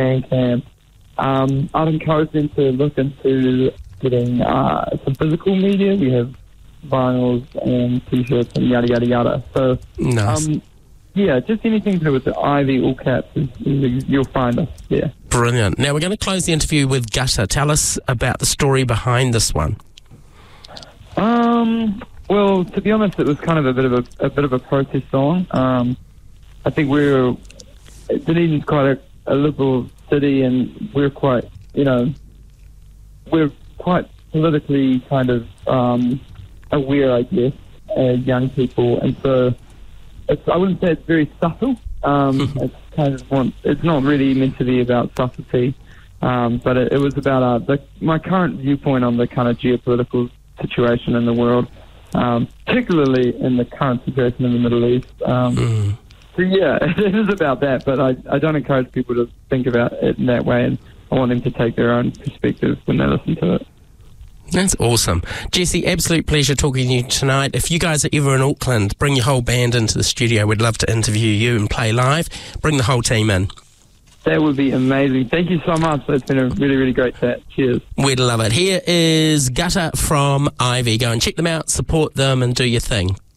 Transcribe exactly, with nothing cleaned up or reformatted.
Bandcamp. Um, I'd encourage them to look into getting uh, some physical media. We have vinyls and t-shirts and yada yada yada. So, nice. um, yeah, just anything to do with the Ivy all caps, is, is, you'll find us there. Brilliant. Now we're going to close the interview with Gutter. Tell us about the story behind this one. Um, well, to be honest, it was kind of a bit of a, a bit of a protest song. Um, I think we're Dunedin's quite a, a liberal city, and we're quite, you know, we're quite politically kind of um, aware, I guess, as young people, and so it's, I wouldn't say it's very subtle. Um, it's kind of want, it's not really meant to be about subtlety, um, but it, it was about uh, the, my current viewpoint on the kind of geopolitical situation in the world, um, particularly in the current situation in the Middle East. Um, mm. So yeah, it is about that, but I, I don't encourage people to think about it in that way, and I want them to take their own perspective when they listen to it. That's awesome. Jesse, absolute pleasure talking to you tonight. If you guys are ever in Auckland, bring your whole band into the studio. We'd love to interview you and play live. Bring the whole team in. That would be amazing. Thank you so much. It's been a really, really great chat. Cheers. We'd love it. Here is Gutter from Ivy. Go and check them out, support them, and do your thing.